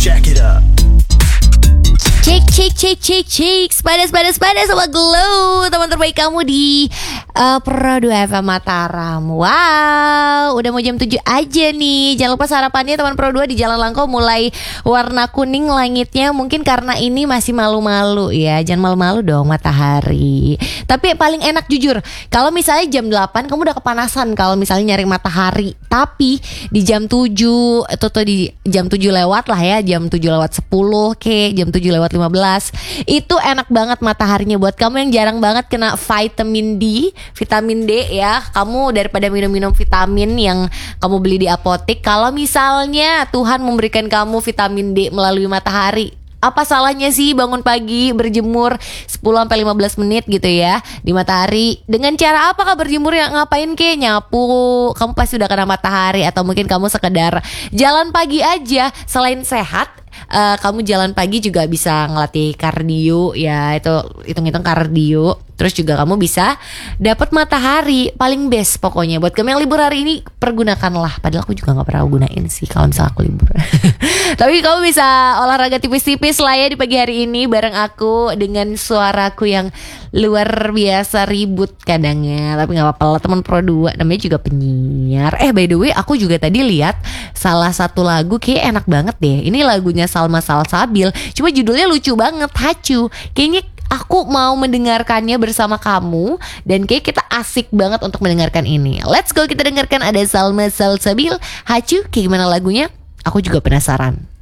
Jack it up. Cik Padas sama Glow, teman terbaik kamu di Pro 2 FM Mataram. Wow, udah mau jam 7 aja nih. Jangan lupa sarapannya teman Pro 2 di Jalan Langkau mulai warna kuning langitnya. Mungkin karena ini masih malu-malu ya. Jangan malu-malu dong matahari. Tapi paling enak jujur, kalau misalnya jam 8 kamu udah kepanasan kalau misalnya nyari matahari. Tapi di jam 7 atau di jam 7 lewat lah ya, jam 7 lewat 10 jam 7 lewat 15, itu enak banget mataharinya. Buat kamu yang jarang banget kena vitamin D ya, kamu daripada minum-minum vitamin yang kamu beli di apotek, kalau misalnya Tuhan memberikan kamu vitamin D melalui matahari, apa salahnya sih bangun pagi berjemur 10-15 menit gitu ya di matahari. Dengan cara apakah berjemur, yang ngapain nyapu, kamu pasti udah kena matahari. Atau mungkin kamu sekedar jalan pagi aja. Selain sehat, kamu jalan pagi juga bisa ngelatih kardio ya, itu hitung-hitung kardio. Terus juga kamu bisa dapat matahari, paling best pokoknya. Buat kamu yang libur hari ini, pergunakanlah. Padahal aku juga gak pernah gunain sih kalau misalnya aku libur. Tapi kamu bisa olahraga tipis-tipis lah ya di pagi hari ini bareng aku, dengan suaraku yang luar biasa ribut kadangnya. Tapi gak apa-apa lah, teman Pro 2 namanya juga penyiar. By the way, aku juga tadi lihat salah satu lagu kayak enak banget deh. Ini lagunya Salma Salsabil, cuma judulnya lucu banget, Hacu. Kayaknya aku mau mendengarkannya bersama kamu, dan kayak kita asik banget untuk mendengarkan ini. Let's go, kita dengarkan. Ada Salma Salsabil, Hacu. Kayak gimana lagunya? Aku juga penasaran.